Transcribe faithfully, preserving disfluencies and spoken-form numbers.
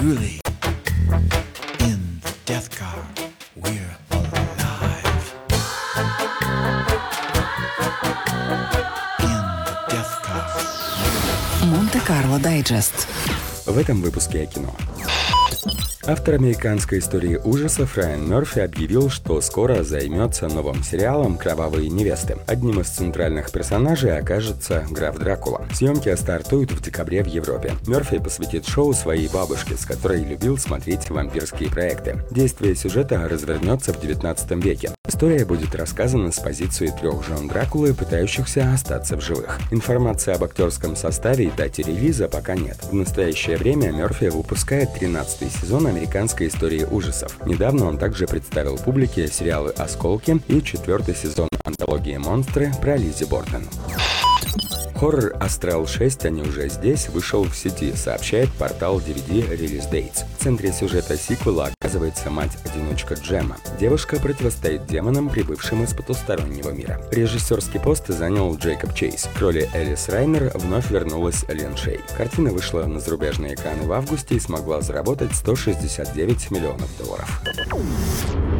Early in the death car, we're alive. In the death car. Монте-Карло Дайджест. В этом выпуске о кино. Автор американской истории ужасов Райан Мерфи объявил, что скоро займется новым сериалом «Кровавые невесты». Одним из центральных персонажей окажется граф Дракула. Съемки стартуют в декабре в Европе. Мерфи посвятит шоу своей бабушке, с которой любил смотреть вампирские проекты. Действие сюжета развернется в девятнадцатом веке. История будет рассказана с позиции трех жен Дракулы, пытающихся остаться в живых. Информации об актерском составе и дате релиза пока нет. В настоящее время Мерфи выпускает тринадцатый сезон американской истории ужасов. Недавно он также представил публике сериалы «Осколки» и четвертый сезон антологии «Монстры» про Лиззи Борден. Хоррор «Астрал шесть. Они уже здесь» вышел в сети, сообщает портал ди ви ди Release Dates. В центре сюжета сиквела оказывается мать-одиночка Джема. Девушка противостоит демонам, прибывшим из потустороннего мира. Режиссерский пост занял Джейкоб Чейз. К роли Элис Райнер вновь вернулась Лен Шей. Картина вышла на зарубежные экраны в августе и смогла заработать сто шестьдесят девять миллионов долларов.